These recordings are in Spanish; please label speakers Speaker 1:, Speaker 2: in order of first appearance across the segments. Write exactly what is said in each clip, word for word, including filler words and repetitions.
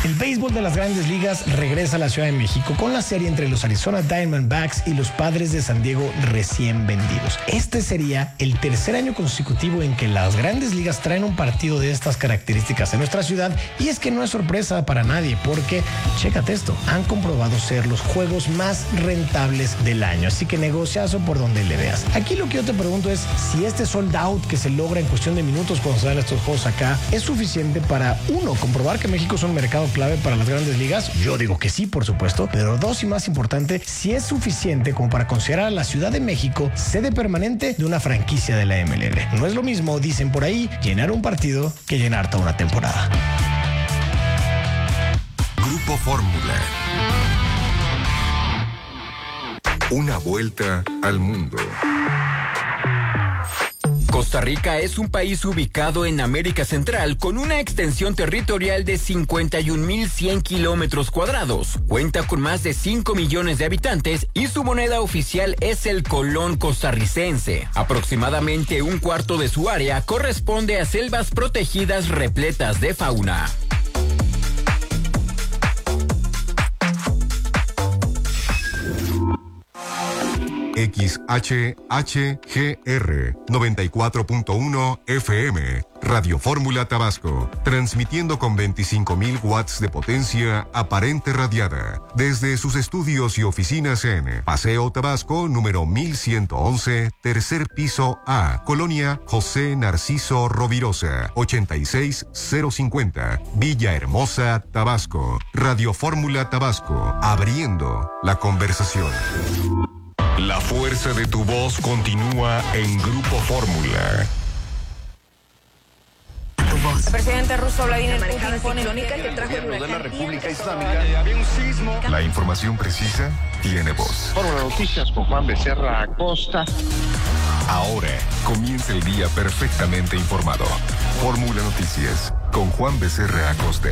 Speaker 1: El béisbol de las Grandes Ligas regresa a la Ciudad de México con la serie entre los Arizona Diamondbacks y los Padres de San Diego recién vendidos. Este sería el tercer año consecutivo en que las Grandes Ligas traen un partido de estas características en nuestra ciudad, y es que no es sorpresa para nadie porque, chécate esto, han comprobado ser los juegos más rentables del año, así que negociazo por donde le veas. Aquí lo que yo te pregunto es si este sold out que se logra en cuestión de minutos cuando se dan estos juegos acá es suficiente para, uno, comprobar que México es un mercado clave para las Grandes Ligas. Yo digo que sí, por supuesto, pero dos, y más importante, si es suficiente como para considerar a la Ciudad de México sede permanente de una franquicia de la M L B. No es lo mismo, dicen por ahí, llenar un partido que llenar toda una temporada.
Speaker 2: Grupo Fórmula. Una vuelta al mundo.
Speaker 3: Costa Rica es un país ubicado en América Central con una extensión territorial de cincuenta y un mil cien kilómetros cuadrados. Cuenta con más de cinco millones de habitantes y su moneda oficial es el colón costarricense. Aproximadamente un cuarto de su área corresponde a selvas protegidas repletas de fauna.
Speaker 2: X H H G R noventa y cuatro punto uno F M, Radio Fórmula Tabasco, transmitiendo con veinticinco mil watts de potencia aparente radiada, desde sus estudios y oficinas en Paseo Tabasco, número mil ciento once, tercer piso A, Colonia José Narciso Rovirosa, ochenta y seis cero cincuenta, Villahermosa, Tabasco. Radio Fórmula Tabasco, abriendo la conversación. La fuerza de tu voz continúa en Grupo Fórmula.
Speaker 4: El presidente ruso Vladimir Putin pone crónica que trajo el
Speaker 5: de la República Islámica. Había un sismo.
Speaker 2: La información precisa tiene voz.
Speaker 5: Fórmula Noticias con Juan Becerra Acosta.
Speaker 2: Ahora comienza el día perfectamente informado. Fórmula Noticias con Juan Becerra Acosta.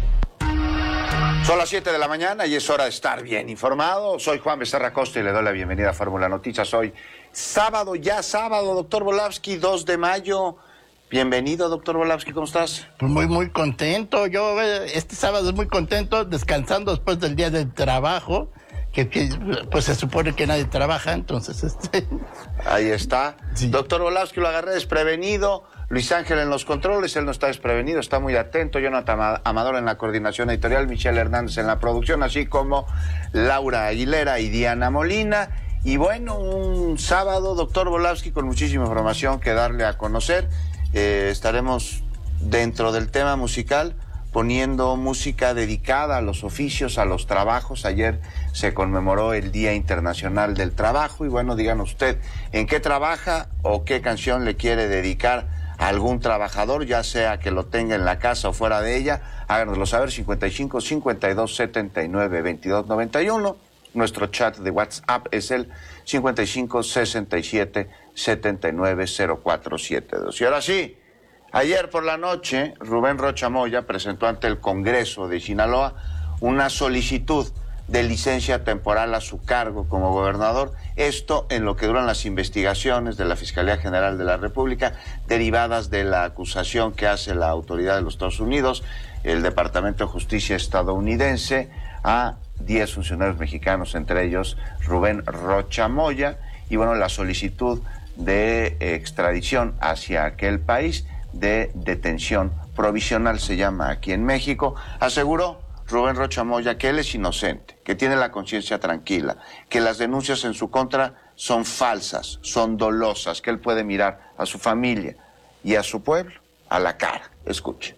Speaker 6: Son las siete de la mañana y es hora de estar bien informado. Soy Juan Becerra Acosta y le doy la bienvenida a Fórmula Noticias. Hoy, sábado, ya sábado, doctor Volavsky, dos de mayo. Bienvenido, doctor Volavsky, ¿cómo estás?
Speaker 7: Pues muy, muy contento. Yo este sábado es muy contento, descansando después del día del trabajo, que, que pues se supone que nadie trabaja, entonces este...
Speaker 6: Ahí está. Sí. Doctor Volavsky, lo agarré desprevenido. Luis Ángel en los controles, él no está desprevenido, está muy atento. Jonathan Amador en la coordinación editorial, Michelle Hernández en la producción, así como Laura Aguilera y Diana Molina. Y bueno, un sábado, doctor Volavsky, con muchísima información que darle a conocer. Eh, estaremos dentro del tema musical poniendo música dedicada a los oficios, a los trabajos. Ayer se conmemoró el Día Internacional del Trabajo y bueno, díganos usted en qué trabaja o qué canción le quiere dedicar a algún trabajador, ya sea que lo tenga en la casa o fuera de ella. Háganoslo saber, cincuenta y cinco, cincuenta y dos, setenta y nueve, veintidós, noventa y uno. Nuestro chat de WhatsApp es el cincuenta y cinco, sesenta y siete, setenta y nueve, cero cuatro setenta y dos. Y ahora sí, ayer por la noche, Rubén Rocha Moya presentó ante el Congreso de Sinaloa una solicitud de licencia temporal a su cargo como gobernador, esto en lo que duran las investigaciones de la Fiscalía General de la República derivadas de la acusación que hace la autoridad de los Estados Unidos, el Departamento de Justicia estadounidense, a diez funcionarios mexicanos, entre ellos Rubén Rocha Moya, y bueno, la solicitud de extradición hacia aquel país, de detención provisional se llama aquí en México. Aseguró Rubén Rocha Moya que él es inocente, que tiene la conciencia tranquila, que las denuncias en su contra son falsas, son dolosas, que él puede mirar a su familia y a su pueblo a la cara. Escuche.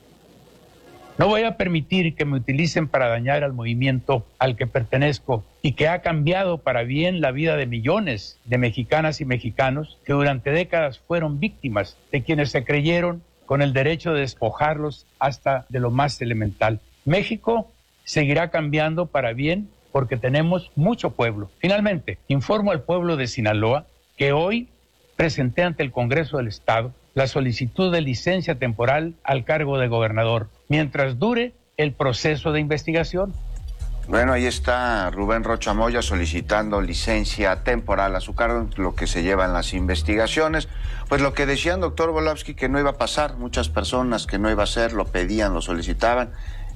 Speaker 8: No voy a permitir que me utilicen para dañar al movimiento al que pertenezco y que ha cambiado para bien la vida de millones de mexicanas y mexicanos que durante décadas fueron víctimas de quienes se creyeron con el derecho de despojarlos hasta de lo más elemental. México seguirá cambiando para bien porque tenemos mucho pueblo. Finalmente, informo al pueblo de Sinaloa que hoy presenté ante el Congreso del Estado la solicitud de licencia temporal al cargo de gobernador, mientras dure el proceso de investigación.
Speaker 6: Bueno, ahí está Rubén Rocha Moya solicitando licencia temporal a su cargo, lo que se lleva en las investigaciones. Pues lo que decían, doctor Volavsky, que no iba a pasar, muchas personas que no iba a ser, lo pedían, lo solicitaban.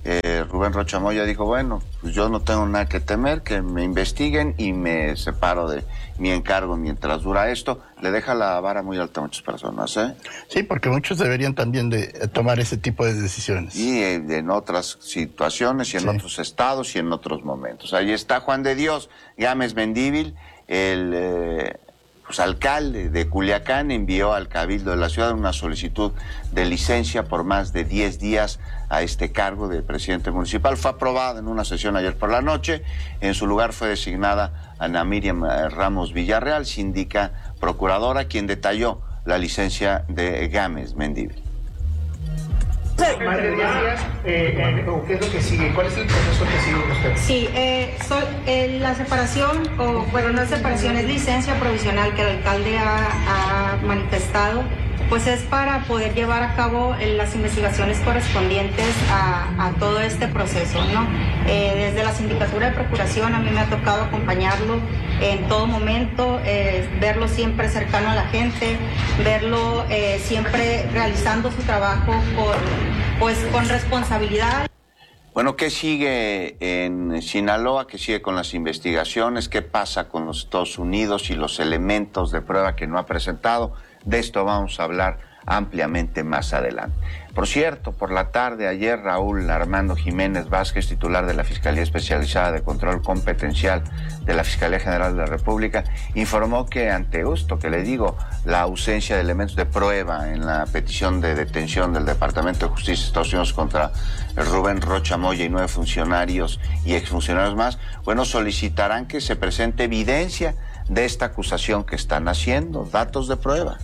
Speaker 6: eh, Rubén Rocha Moya dijo, bueno, pues yo no tengo nada que temer, que me investiguen y me separo de mi encargo mientras dura esto. Le deja la vara muy alta a muchas personas, ¿eh?
Speaker 7: Sí, porque muchos deberían también de tomar ese tipo de decisiones.
Speaker 6: Y eh, en otras situaciones y en sí. otros estados y en otros momentos. Ahí está Juan de Dios Gámez Mendívil, el eh, pues, alcalde de Culiacán, envió al Cabildo de la ciudad una solicitud de licencia por más de diez días a este cargo de presidente municipal. Fue aprobada en una sesión ayer por la noche. En su lugar fue designada Ana Miriam Ramos Villarreal, síndica procuradora, quien detalló la licencia de Gámez Mendívil.
Speaker 9: Más de diez días, eh, eh, ¿qué es lo que sigue? ¿Cuál es el proceso que sigue usted?
Speaker 10: Sí, eh, so, eh, la separación, o bueno, no separación, es licencia provisional que el alcalde ha, ha manifestado, pues es para poder llevar a cabo eh, las investigaciones correspondientes a, a todo este proceso, ¿no? Eh, desde la sindicatura de procuración a mí me ha tocado acompañarlo en todo momento, eh, verlo siempre cercano a la gente, verlo eh, siempre realizando su trabajo con, pues, con responsabilidad.
Speaker 6: Bueno, ¿qué sigue en Sinaloa? ¿Qué sigue con las investigaciones? ¿Qué pasa con los Estados Unidos y los elementos de prueba que no ha presentado? De esto vamos a hablar ampliamente más adelante. Por cierto, por la tarde ayer Raúl Armando Jiménez Vázquez, titular de la Fiscalía Especializada de Control Competencial de la Fiscalía General de la República, informó que ante esto que le digo, la ausencia de elementos de prueba en la petición de detención del Departamento de Justicia de Estados Unidos contra Rubén Rocha Moya y nueve funcionarios y exfuncionarios más, bueno, solicitarán que se presente evidencia de esta acusación que están haciendo, datos de prueba.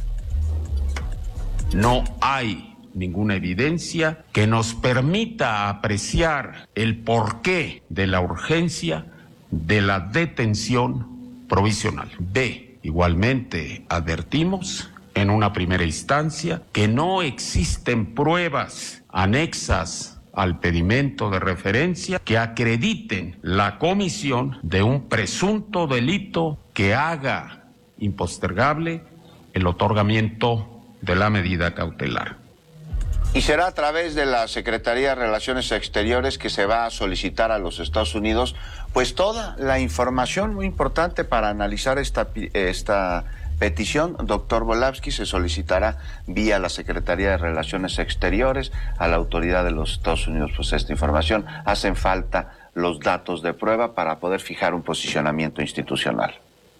Speaker 11: No hay ninguna evidencia que nos permita apreciar el porqué de la urgencia de la detención provisional. B. Igualmente advertimos en una primera instancia que no existen pruebas anexas al pedimento de referencia que acrediten la comisión de un presunto delito que haga impostergable el otorgamiento de la medida cautelar.
Speaker 6: Y será a través de la Secretaría de Relaciones Exteriores que se va a solicitar a los Estados Unidos pues toda la información muy importante para analizar esta, esta petición. Doctor Volapsky, se solicitará vía la Secretaría de Relaciones Exteriores a la autoridad de los Estados Unidos pues esta información. Hacen falta los datos de prueba para poder fijar un posicionamiento institucional.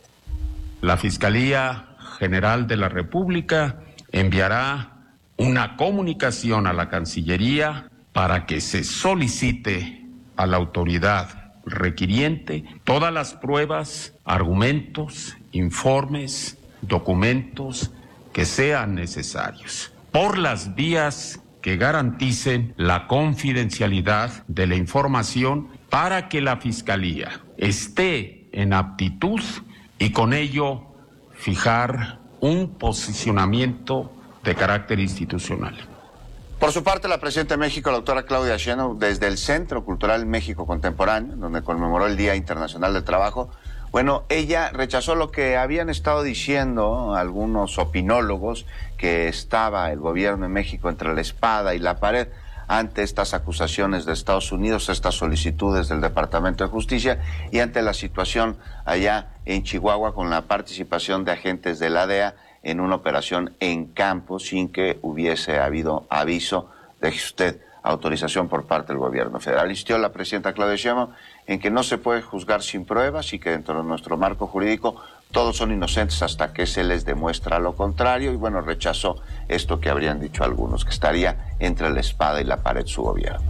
Speaker 11: La Fiscalía General de la República enviará una comunicación a la Cancillería para que se solicite a la autoridad requiriente todas las pruebas, argumentos, informes, documentos que sean necesarios, por las vías que garanticen la confidencialidad de la información para que la Fiscalía esté en aptitud y con ello fijar un posicionamiento de carácter institucional.
Speaker 6: Por su parte, la presidenta de México, la doctora Claudia Sheinbaum, desde el Centro Cultural México Contemporáneo, donde conmemoró el Día Internacional del Trabajo, bueno, ella rechazó lo que habían estado diciendo algunos opinólogos, que estaba el gobierno de México entre la espada y la pared ante estas acusaciones de Estados Unidos, estas solicitudes del Departamento de Justicia y ante la situación allá en Chihuahua con la participación de agentes de la D E A en una operación en campo sin que hubiese habido aviso de usted, autorización por parte del gobierno federal. Insistió la presidenta Claudia Sheinbaum en que no se puede juzgar sin pruebas y que dentro de nuestro marco jurídico todos son inocentes hasta que se les demuestra lo contrario, y bueno, rechazó esto que habrían dicho algunos, que estaría entre la espada y la pared su gobierno.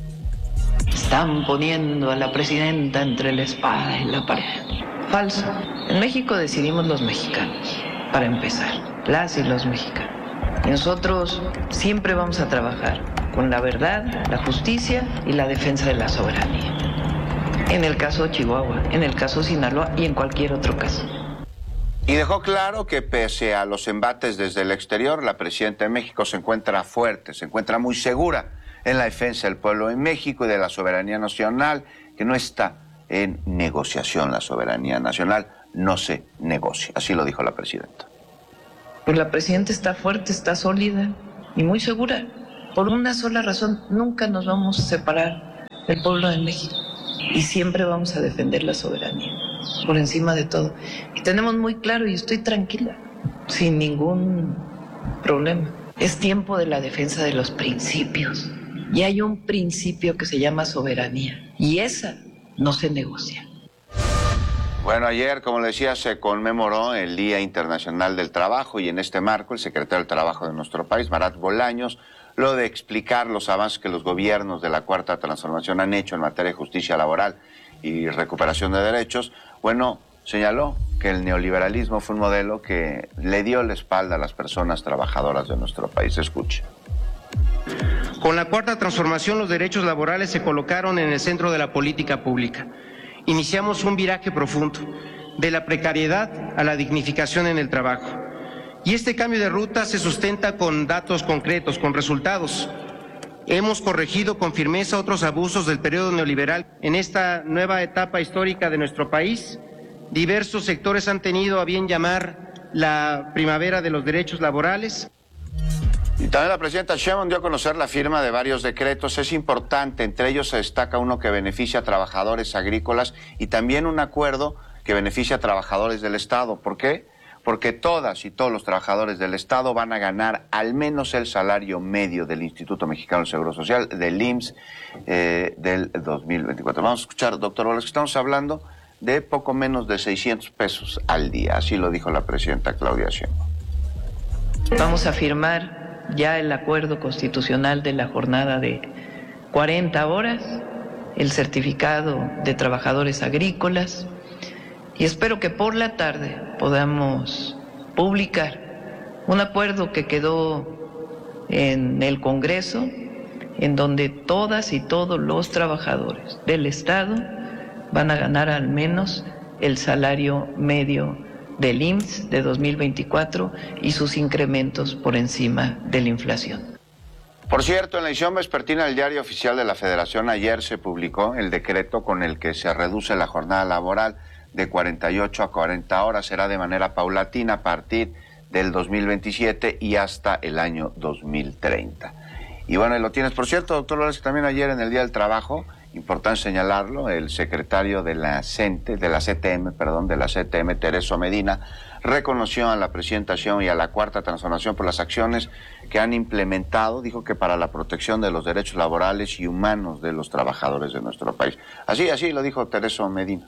Speaker 12: Están poniendo a la presidenta entre la espada y la pared. Falso. En México decidimos los mexicanos, para empezar, las y los mexicanos. Y nosotros siempre vamos a trabajar con la verdad, la justicia y la defensa de la soberanía. En el caso de Chihuahua, en el caso de Sinaloa y en cualquier otro caso.
Speaker 6: Y dejó claro que pese a los embates desde el exterior, la presidenta de México se encuentra fuerte, se encuentra muy segura en la defensa del pueblo de México y de la soberanía nacional, que no está en negociación. La soberanía nacional no se negocia, así lo dijo la presidenta.
Speaker 12: Pues la presidenta está fuerte, está sólida y muy segura. Por una sola razón, nunca nos vamos a separar el pueblo de México. Y siempre vamos a defender la soberanía, por encima de todo. Y tenemos muy claro, y estoy tranquila, sin ningún problema. Es tiempo de la defensa de los principios. Y hay un principio que se llama soberanía. Y esa no se negocia.
Speaker 6: Bueno, ayer, como le decía, se conmemoró el Día Internacional del Trabajo y en este marco el secretario del Trabajo de nuestro país, Marat Bolaños, lo de explicar los avances que los gobiernos de la Cuarta Transformación han hecho en materia de justicia laboral y recuperación de derechos, bueno, señaló que el neoliberalismo fue un modelo que le dio la espalda a las personas trabajadoras de nuestro país. Escuche.
Speaker 13: Con la Cuarta Transformación, los derechos laborales se colocaron en el centro de la política pública. Iniciamos un viraje profundo, de la precariedad a la dignificación en el trabajo. Y este cambio de ruta se sustenta con datos concretos, con resultados. Hemos corregido con firmeza otros abusos del periodo neoliberal. En esta nueva etapa histórica de nuestro país, diversos sectores han tenido a bien llamar la primavera de los derechos laborales.
Speaker 6: Y también la presidenta Sheinbaum dio a conocer la firma de varios decretos. Es importante, entre ellos se destaca uno que beneficia a trabajadores agrícolas y también un acuerdo que beneficia a trabajadores del Estado. ¿Por qué? Porque todas y todos los trabajadores del Estado van a ganar al menos el salario medio del Instituto Mexicano del Seguro Social, del I M S S, eh, del dos mil veinticuatro. Vamos a escuchar, doctor Bolaños, estamos hablando de poco menos de seiscientos pesos al día. Así lo dijo la presidenta Claudia Sheinbaum.
Speaker 12: Vamos a firmar ya el acuerdo constitucional de la jornada de cuarenta horas, el certificado de trabajadores agrícolas, y espero que por la tarde podamos publicar un acuerdo que quedó en el Congreso, en donde todas y todos los trabajadores del Estado van a ganar al menos el salario medio del I M S S de dos mil veinticuatro y sus incrementos por encima de la inflación.
Speaker 6: Por cierto, en la edición vespertina del Diario Oficial de la Federación ayer se publicó el decreto con el que se reduce la jornada laboral de cuarenta y ocho a cuarenta horas. Será de manera paulatina a partir del dos mil veintisiete y hasta el año dos mil treinta. Y bueno, lo tienes, por cierto, doctor López, también ayer en el Día del Trabajo, importante señalarlo, el secretario de la CENTE, de la C T M, perdón, de la C T M, Tereso Medina, reconoció a la presidenta Sheinbaum y a la Cuarta Transformación por las acciones que han implementado, dijo que para la protección de los derechos laborales y humanos de los trabajadores de nuestro país. Así, así lo dijo Tereso Medina.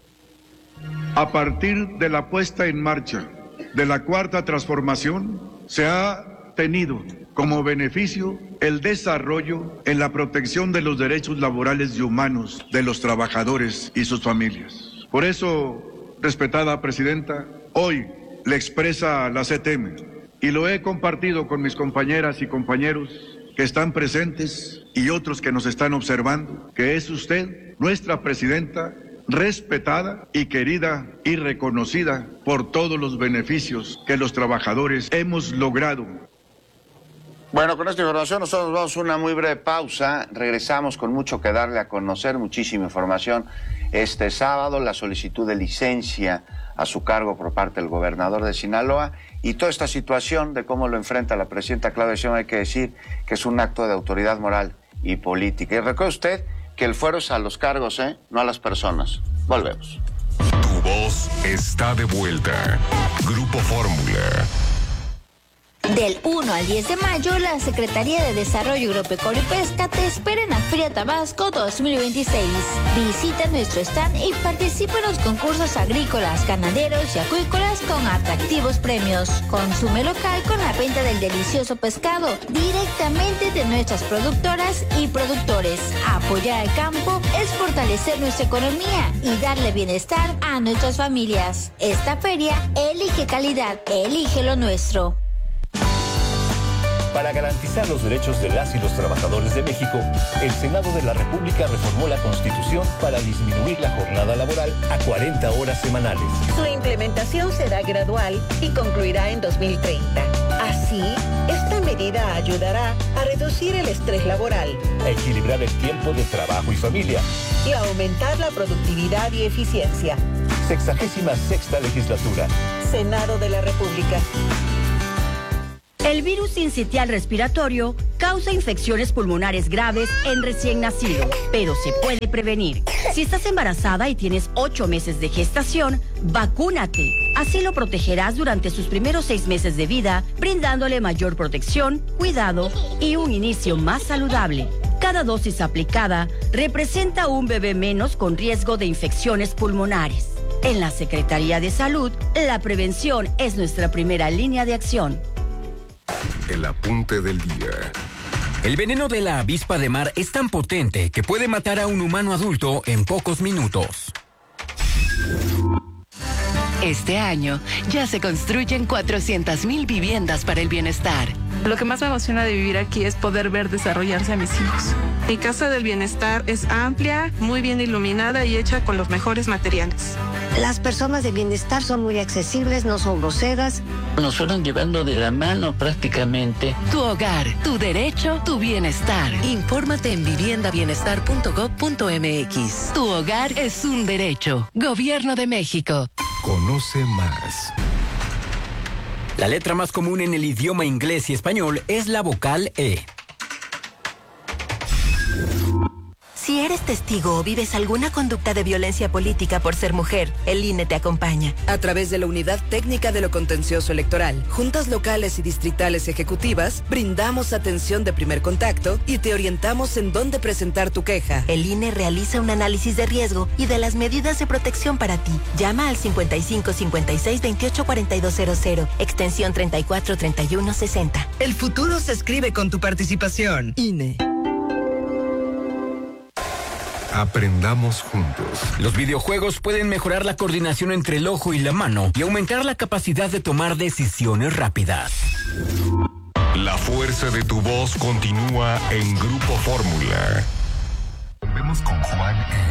Speaker 14: A partir de la puesta en marcha de la Cuarta Transformación, se ha tenido como beneficio el desarrollo en la protección de los derechos laborales y humanos de los trabajadores y sus familias. Por eso, respetada presidenta, hoy le expresa la C T M y lo he compartido con mis compañeras y compañeros que están presentes y otros que nos están observando, que es usted, nuestra presidenta, respetada y querida y reconocida por todos los beneficios que los trabajadores hemos logrado.
Speaker 6: Bueno, con esta información nosotros nos vamos a una muy breve pausa. Regresamos con mucho que darle a conocer, muchísima información. Este sábado, la solicitud de licencia a su cargo por parte del gobernador de Sinaloa y toda esta situación de cómo lo enfrenta la presidenta Claudia Sheinbaum, hay que decir que es un acto de autoridad moral y política. Y recuerde usted que el fuero es a los cargos, ¿eh? No a las personas. Volvemos.
Speaker 2: Tu voz está de vuelta. Grupo Fórmula.
Speaker 15: Del uno al diez de mayo, la Secretaría de Desarrollo Agropecuario y Pesca te espera en la Feria Tabasco dos mil veintiséis. Visita nuestro stand y participa en los concursos agrícolas, ganaderos y acuícolas con atractivos premios. Consume local con la venta del delicioso pescado directamente de nuestras productoras y productores. Apoyar al campo es fortalecer nuestra economía y darle bienestar a nuestras familias. Esta feria elige calidad, elige lo nuestro.
Speaker 16: Para garantizar los derechos de las y los trabajadores de México, el Senado de la República reformó la Constitución para disminuir la jornada laboral a cuarenta horas semanales.
Speaker 17: Su implementación será gradual y concluirá en dos mil treinta. Así, esta medida ayudará a reducir el estrés laboral,
Speaker 16: a equilibrar el tiempo de trabajo y familia
Speaker 17: y a aumentar la productividad y eficiencia.
Speaker 16: Sexagésima sexta legislatura.
Speaker 17: Senado de la República.
Speaker 18: El virus sincitial respiratorio causa infecciones pulmonares graves en recién nacido, pero se puede prevenir. Si estás embarazada y tienes ocho meses de gestación, vacúnate. Así lo protegerás durante sus primeros seis meses de vida, brindándole mayor protección, cuidado y un inicio más saludable. Cada dosis aplicada representa un bebé menos con riesgo de infecciones pulmonares. En la Secretaría de Salud, la prevención es nuestra primera línea de acción.
Speaker 2: El apunte del día.
Speaker 3: El veneno de la avispa de mar es tan potente que puede matar a un humano adulto en pocos minutos.
Speaker 19: Este año ya se construyen cuatrocientas mil viviendas para el bienestar.
Speaker 20: Lo que más me emociona de vivir aquí es poder ver desarrollarse a mis hijos. Mi Casa del Bienestar es amplia, muy bien iluminada y hecha con los mejores materiales.
Speaker 21: Las personas de bienestar son muy accesibles, no son groseras.
Speaker 22: Nos fueron llevando de la mano prácticamente.
Speaker 19: Tu hogar, tu derecho, tu bienestar.
Speaker 23: Infórmate en vivienda bienestar punto gob punto mx.
Speaker 19: Tu hogar es un derecho. Gobierno de México.
Speaker 2: Conoce más.
Speaker 3: La letra más común en el idioma inglés y español es la vocal E.
Speaker 23: Si eres testigo o vives alguna conducta de violencia política por ser mujer, el I N E te acompaña.
Speaker 24: A través de la Unidad Técnica de lo Contencioso Electoral, juntas locales y distritales ejecutivas, brindamos atención de primer contacto y te orientamos en dónde presentar tu queja.
Speaker 23: El I N E realiza un análisis de riesgo y de las medidas de protección para ti. Llama al cincuenta y cinco cincuenta y seis veintiocho cuarenta y dos cero cero, extensión treinta y cuatro treinta y uno sesenta.
Speaker 24: El futuro se escribe con tu participación. I N E.
Speaker 2: Aprendamos juntos.
Speaker 3: Los videojuegos pueden mejorar la coordinación entre el ojo y la mano y aumentar la capacidad de tomar decisiones rápidas.
Speaker 2: La fuerza de tu voz continúa en Grupo Fórmula. Volvemos con Juan E.